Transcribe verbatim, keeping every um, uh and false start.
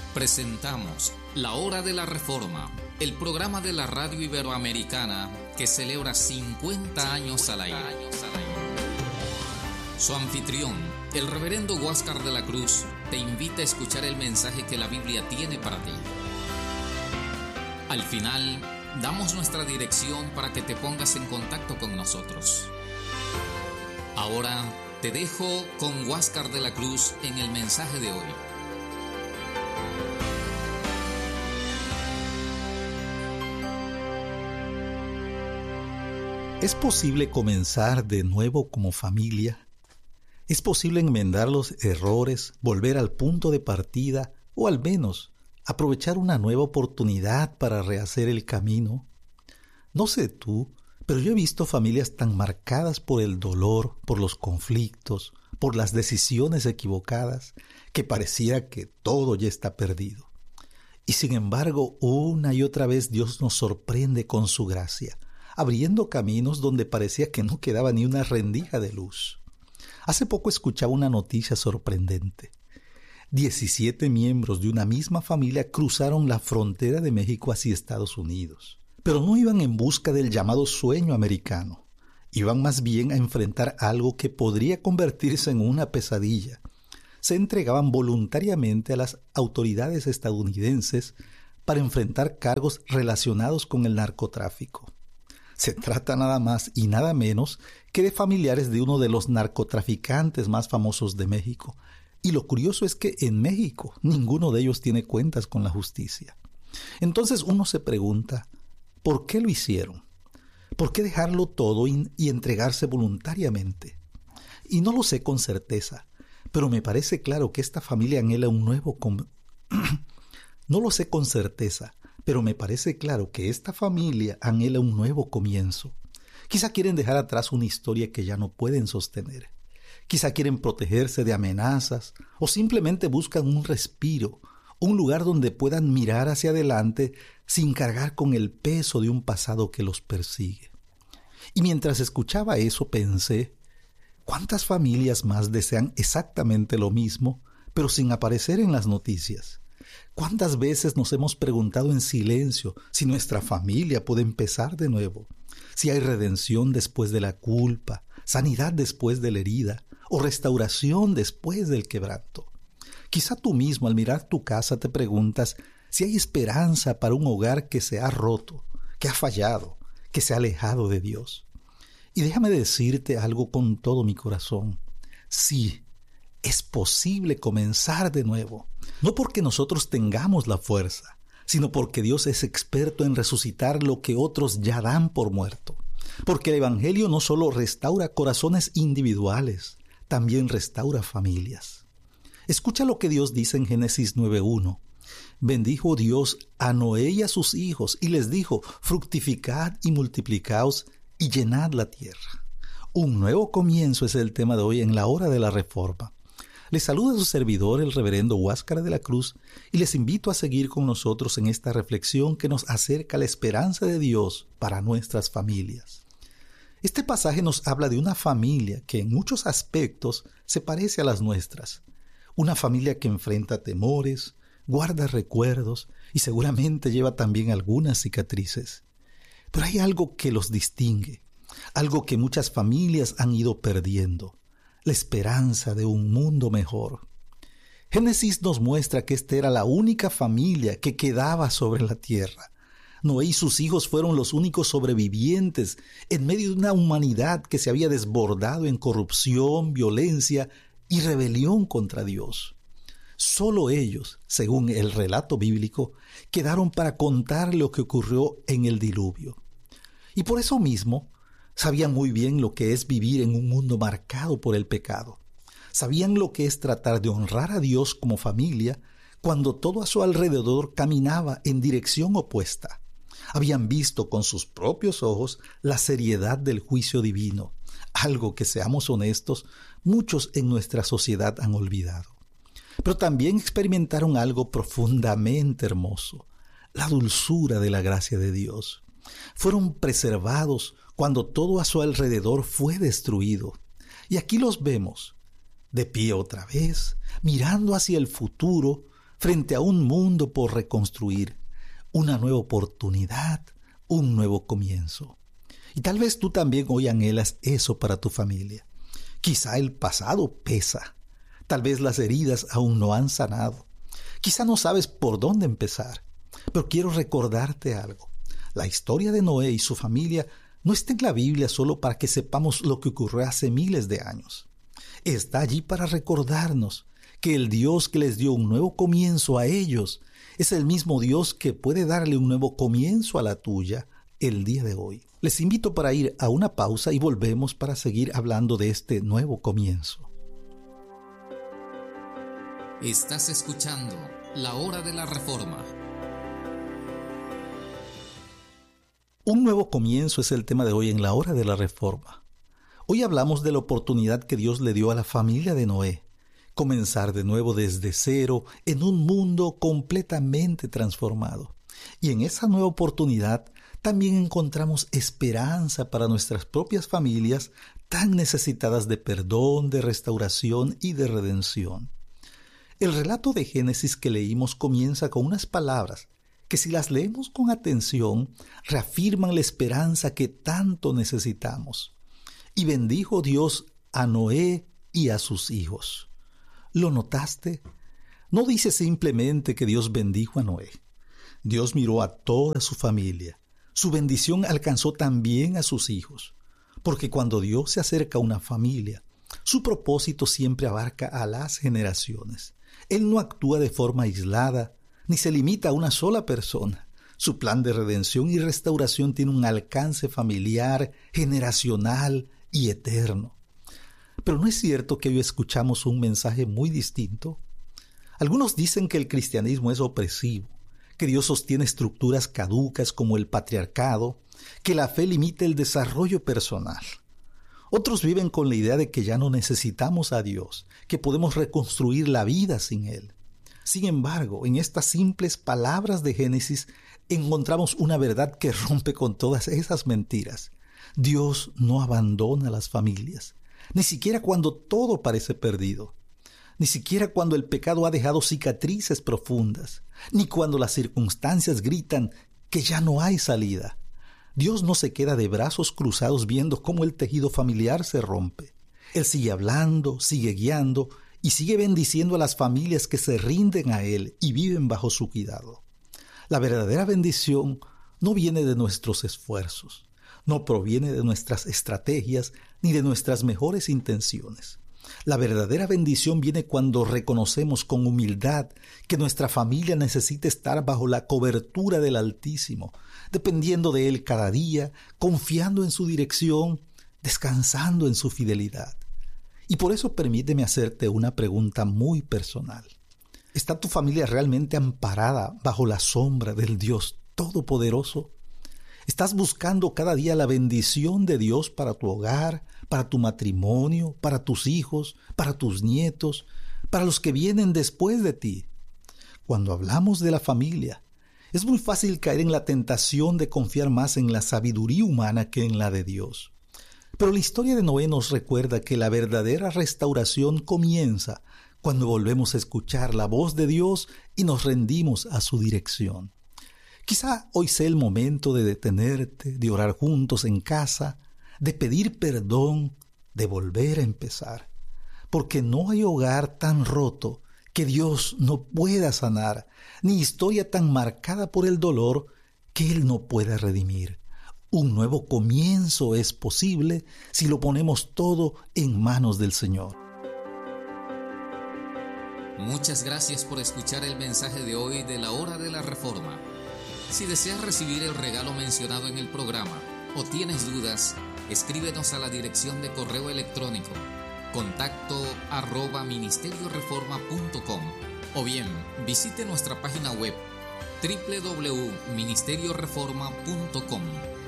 Presentamos La Hora de la Reforma, el programa de la radio iberoamericana que celebra cincuenta años al aire. Su anfitrión, el reverendo Huáscar de la Cruz, te invita a escuchar el mensaje que la Biblia tiene para ti. Al final, damos nuestra dirección para que te pongas en contacto con nosotros. Ahora te dejo con Huáscar de la Cruz en el mensaje de hoy. ¿Es posible comenzar de nuevo como familia? ¿Es posible enmendar los errores, volver al punto de partida o al menos aprovechar una nueva oportunidad para rehacer el camino? No sé tú, pero yo he visto familias tan marcadas por el dolor, por los conflictos, por las decisiones equivocadas, que pareciera que todo ya está perdido. Y sin embargo, una y otra vez Dios nos sorprende con su gracia, abriendo caminos donde parecía que no quedaba ni una rendija de luz. Hace poco escuchaba una noticia sorprendente. diecisiete miembros de una misma familia cruzaron la frontera de México hacia Estados Unidos. Pero no iban en busca del llamado sueño americano. Iban más bien a enfrentar algo que podría convertirse en una pesadilla. Se entregaban voluntariamente a las autoridades estadounidenses para enfrentar cargos relacionados con el narcotráfico. Se trata nada más y nada menos que de familiares de uno de los narcotraficantes más famosos de México. Y lo curioso es que en México ninguno de ellos tiene cuentas con la justicia. Entonces uno se pregunta, ¿por qué lo hicieron? ¿Por qué dejarlo todo y, y entregarse voluntariamente? Y no lo sé con certeza, pero me parece claro que esta familia anhela un nuevo... Com- no lo sé con certeza, pero me parece claro que esta familia anhela un nuevo comienzo. Quizá quieren dejar atrás una historia que ya no pueden sostener. Quizá quieren protegerse de amenazas o simplemente buscan un respiro, un lugar donde puedan mirar hacia adelante sin cargar con el peso de un pasado que los persigue. Y mientras escuchaba eso pensé, ¿cuántas familias más desean exactamente lo mismo, pero sin aparecer en las noticias? ¿Cuántas veces nos hemos preguntado en silencio si nuestra familia puede empezar de nuevo? Si hay redención después de la culpa, sanidad después de la herida o restauración después del quebranto. Quizá tú mismo al mirar tu casa te preguntas si hay esperanza para un hogar que se ha roto, que ha fallado, que se ha alejado de Dios. Y déjame decirte algo con todo mi corazón. Sí, es posible comenzar de nuevo. No porque nosotros tengamos la fuerza, sino porque Dios es experto en resucitar lo que otros ya dan por muerto. Porque el Evangelio no solo restaura corazones individuales, también restaura familias. Escucha lo que Dios dice en Génesis nueve uno. Bendijo Dios a Noé y a sus hijos y les dijo, fructificad y multiplicaos y llenad la tierra. Un nuevo comienzo es el tema de hoy en la Hora de la Reforma. Les saluda su servidor, el reverendo Huáscar de la Cruz, y les invito a seguir con nosotros en esta reflexión que nos acerca a la esperanza de Dios para nuestras familias. Este pasaje nos habla de una familia que en muchos aspectos se parece a las nuestras. Una familia que enfrenta temores, guarda recuerdos y seguramente lleva también algunas cicatrices. Pero hay algo que los distingue, algo que muchas familias han ido perdiendo. La esperanza de un mundo mejor. Génesis nos muestra que esta era la única familia que quedaba sobre la tierra. Noé y sus hijos fueron los únicos sobrevivientes en medio de una humanidad que se había desbordado en corrupción, violencia y rebelión contra Dios. Solo ellos, según el relato bíblico, quedaron para contar lo que ocurrió en el diluvio. Y por eso mismo, sabían muy bien lo que es vivir en un mundo marcado por el pecado. Sabían lo que es tratar de honrar a Dios como familia cuando todo a su alrededor caminaba en dirección opuesta. Habían visto con sus propios ojos la seriedad del juicio divino, algo que, seamos honestos, muchos en nuestra sociedad han olvidado. Pero también experimentaron algo profundamente hermoso, la dulzura de la gracia de Dios. Fueron preservados cuando todo a su alrededor fue destruido. Y aquí los vemos, de pie otra vez, mirando hacia el futuro, frente a un mundo por reconstruir, una nueva oportunidad, un nuevo comienzo. Y tal vez tú también hoy anhelas eso para tu familia. Quizá el pasado pesa, tal vez las heridas aún no han sanado, quizá no sabes por dónde empezar, pero quiero recordarte algo. La historia de Noé y su familia no está en la Biblia solo para que sepamos lo que ocurrió hace miles de años. Está allí para recordarnos que el Dios que les dio un nuevo comienzo a ellos es el mismo Dios que puede darle un nuevo comienzo a la tuya el día de hoy. Les invito para ir a una pausa y volvemos para seguir hablando de este nuevo comienzo. Estás escuchando La Hora de la Reforma. Un nuevo comienzo es el tema de hoy en La Hora de la Reforma. Hoy hablamos de la oportunidad que Dios le dio a la familia de Noé. Comenzar de nuevo desde cero en un mundo completamente transformado. Y en esa nueva oportunidad también encontramos esperanza para nuestras propias familias tan necesitadas de perdón, de restauración y de redención. El relato de Génesis que leímos comienza con unas palabras que si las leemos con atención reafirman la esperanza que tanto necesitamos. Y bendijo Dios a Noé y a sus hijos. ¿Lo notaste? No dice simplemente que Dios bendijo a Noé. Dios miró a toda su familia. Su bendición alcanzó también a sus hijos. Porque cuando Dios se acerca a una familia, su propósito siempre abarca a las generaciones. Él no actúa de forma aislada, ni se limita a una sola persona. Su plan de redención y restauración tiene un alcance familiar, generacional y eterno. Pero ¿no es cierto que hoy escuchamos un mensaje muy distinto? Algunos dicen que el cristianismo es opresivo, que Dios sostiene estructuras caducas como el patriarcado, que la fe limita el desarrollo personal. Otros viven con la idea de que ya no necesitamos a Dios, que podemos reconstruir la vida sin Él. Sin embargo, en estas simples palabras de Génesis encontramos una verdad que rompe con todas esas mentiras. Dios no abandona a las familias, ni siquiera cuando todo parece perdido, ni siquiera cuando el pecado ha dejado cicatrices profundas, ni cuando las circunstancias gritan que ya no hay salida. Dios no se queda de brazos cruzados viendo cómo el tejido familiar se rompe. Él sigue hablando, sigue guiando y sigue bendiciendo a las familias que se rinden a Él y viven bajo su cuidado. La verdadera bendición no viene de nuestros esfuerzos, no proviene de nuestras estrategias ni de nuestras mejores intenciones. La verdadera bendición viene cuando reconocemos con humildad que nuestra familia necesita estar bajo la cobertura del Altísimo, dependiendo de Él cada día, confiando en su dirección, descansando en su fidelidad. Y por eso permíteme hacerte una pregunta muy personal. ¿Está tu familia realmente amparada bajo la sombra del Dios Todopoderoso? ¿Estás buscando cada día la bendición de Dios para tu hogar, para tu matrimonio, para tus hijos, para tus nietos, para los que vienen después de ti? Cuando hablamos de la familia, es muy fácil caer en la tentación de confiar más en la sabiduría humana que en la de Dios. Pero la historia de Noé nos recuerda que la verdadera restauración comienza cuando volvemos a escuchar la voz de Dios y nos rendimos a su dirección. Quizá hoy sea el momento de detenerte, de orar juntos en casa, de pedir perdón, de volver a empezar. Porque no hay hogar tan roto que Dios no pueda sanar, ni historia tan marcada por el dolor que Él no pueda redimir. Un nuevo comienzo es posible si lo ponemos todo en manos del Señor. Muchas gracias por escuchar el mensaje de hoy de la Hora de la Reforma. Si deseas recibir el regalo mencionado en el programa o tienes dudas, escríbenos a la dirección de correo electrónico contacto arroba ministerio reforma punto com o bien visite nuestra página web doble u doble u doble u punto ministerio reforma punto com.